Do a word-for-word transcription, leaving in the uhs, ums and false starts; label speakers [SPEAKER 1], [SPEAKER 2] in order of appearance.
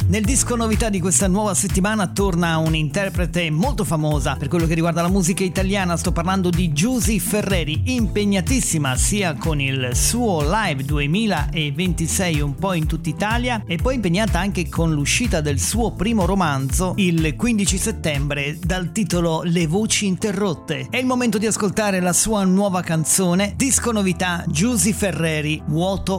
[SPEAKER 1] Nel disco novità di questa nuova settimana torna un'interprete molto famosa per quello che riguarda la musica italiana. Sto parlando di Giusy Ferreri, impegnatissima sia con il suo live duemilaventisei un po' in tutta Italia e poi impegnata anche con l'uscita del suo primo romanzo il quindici settembre dal titolo Le voci interrotte. È il momento di ascoltare la sua nuova canzone, disco novità Giusy Ferreri, Vuoto